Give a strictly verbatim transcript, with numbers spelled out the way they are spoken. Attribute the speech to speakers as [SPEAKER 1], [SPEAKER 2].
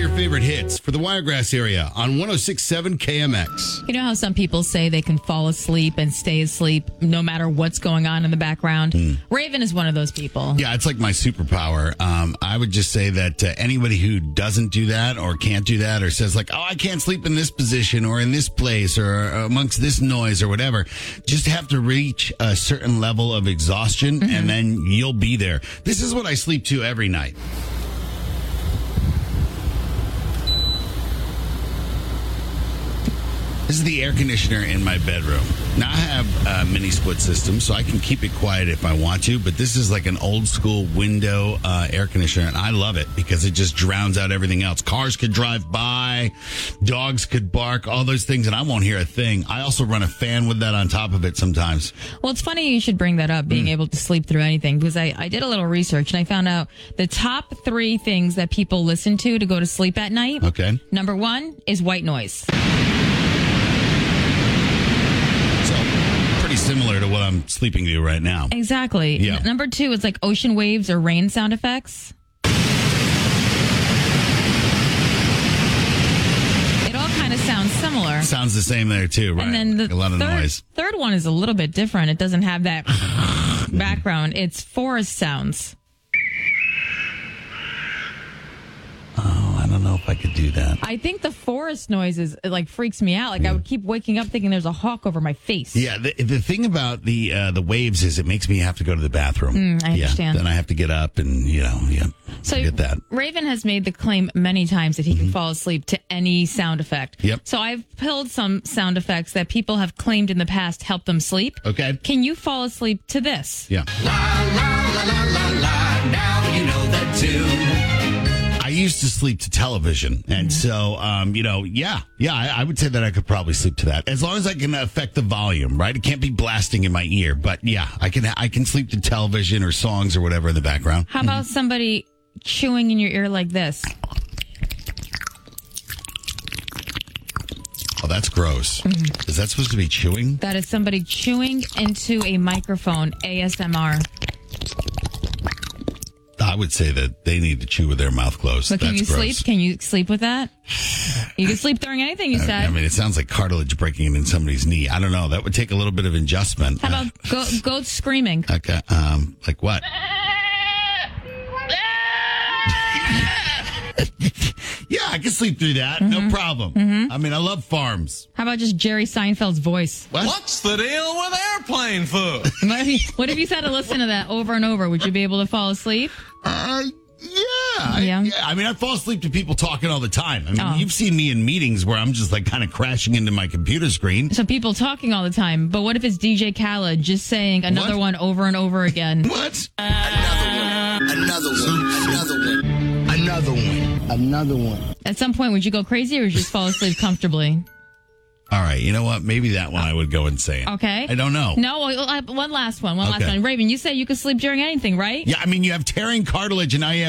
[SPEAKER 1] favorite hits for the Wiregrass area on one oh six point seven K M X.
[SPEAKER 2] You know how some people say they can fall asleep and stay asleep no matter what's going on in the background? Mm. Raven is one of those people.
[SPEAKER 1] Yeah, it's like my superpower. Um, I would just say that uh, anybody who doesn't do that or can't do that or says like, oh, I can't sleep in this position or in this place or amongst this noise or whatever, just have to reach a certain level of exhaustion mm-hmm. and then you'll be there. This is what I sleep to every night. This is the air conditioner in my bedroom. Now I have a mini split system, so I can keep it quiet if I want to, but this is like an old school window uh, air conditioner, and I love it because it just drowns out everything else. Cars could drive by, dogs could bark, all those things, and I won't hear a thing. I also run a fan with that on top of it sometimes.
[SPEAKER 2] Well, it's funny you should bring that up, being mm. able to sleep through anything, because I, I did a little research, and I found out the top three things that people listen to to go to sleep at night.
[SPEAKER 1] Okay.
[SPEAKER 2] Number one is white noise.
[SPEAKER 1] Similar to what I'm sleeping to right now.
[SPEAKER 2] Exactly.
[SPEAKER 1] Yeah.
[SPEAKER 2] N- number two is like ocean waves or rain sound effects. It all kind of sounds similar.
[SPEAKER 1] Sounds the same there too, right?
[SPEAKER 2] And then the
[SPEAKER 1] like a lot of
[SPEAKER 2] third,
[SPEAKER 1] noise.
[SPEAKER 2] Third one is a little bit different. It doesn't have that background. It's forest sounds.
[SPEAKER 1] Oh, I don't know if I could do that.
[SPEAKER 2] I think the forest noises it like freaks me out. Like yeah. I would keep waking up thinking there's a hawk over my face.
[SPEAKER 1] Yeah, the, the thing about the uh, the waves is it makes me have to go to the bathroom.
[SPEAKER 2] Mm, I
[SPEAKER 1] yeah,
[SPEAKER 2] understand.
[SPEAKER 1] Then I have to get up and, you know, yeah,
[SPEAKER 2] so
[SPEAKER 1] get that.
[SPEAKER 2] Raven has made the claim many times that he mm-hmm. can fall asleep to any sound effect.
[SPEAKER 1] Yep.
[SPEAKER 2] So I've pulled some sound effects that people have claimed in the past help them sleep.
[SPEAKER 1] Okay.
[SPEAKER 2] Can you fall asleep to this?
[SPEAKER 1] Yeah.
[SPEAKER 3] La, la, la, la, la, la. Now you know that tune.
[SPEAKER 1] I used to sleep to television. And mm-hmm. so, um, you know, yeah, yeah, I, I would say that I could probably sleep to that. As long as I can affect the volume, right? It can't be blasting in my ear. But yeah, I can I can sleep to television or songs or whatever in the background.
[SPEAKER 2] How about mm-hmm. somebody chewing in your ear like this?
[SPEAKER 1] Oh, that's gross. Mm-hmm. Is that supposed to be chewing?
[SPEAKER 2] That is somebody chewing into a microphone, A S M R.
[SPEAKER 1] I would say that they need to chew with their mouth closed.
[SPEAKER 2] But can
[SPEAKER 1] That's
[SPEAKER 2] you
[SPEAKER 1] gross.
[SPEAKER 2] sleep? Can you sleep with that? You can sleep during anything, you said.
[SPEAKER 1] I mean, it sounds like cartilage breaking in somebody's knee. I don't know. That would take a little bit of adjustment.
[SPEAKER 2] How about uh, go, goats screaming?
[SPEAKER 1] Okay. Um, like what? Yeah, I can sleep through that. Mm-hmm. No problem. Mm-hmm. I mean, I love farms.
[SPEAKER 2] How about just Jerry Seinfeld's voice?
[SPEAKER 1] What?
[SPEAKER 4] What's the deal with airplane food?
[SPEAKER 2] What if, you, what if you had to listen to that over and over? Would you be able to fall asleep?
[SPEAKER 1] Uh, yeah.
[SPEAKER 2] Yeah.
[SPEAKER 1] I, yeah. I mean, I fall asleep to people talking all the time. I mean,
[SPEAKER 2] oh.
[SPEAKER 1] you've seen me in meetings where I'm just like kind of crashing into my computer screen.
[SPEAKER 2] So people talking all the time. But what if it's D J Khaled just saying another what? one over and over again?
[SPEAKER 1] What?
[SPEAKER 3] Uh, another one. Another one. Another one. Another one. Another one.
[SPEAKER 2] At some point, would you go crazy or just fall asleep comfortably?
[SPEAKER 1] All right. You know what? Maybe that one I would go insane.
[SPEAKER 2] Okay.
[SPEAKER 1] I don't know.
[SPEAKER 2] No, one last one. One
[SPEAKER 1] okay.
[SPEAKER 2] last one. Raven, you say you could sleep during anything, right?
[SPEAKER 1] Yeah. I mean, you have tearing cartilage and now you have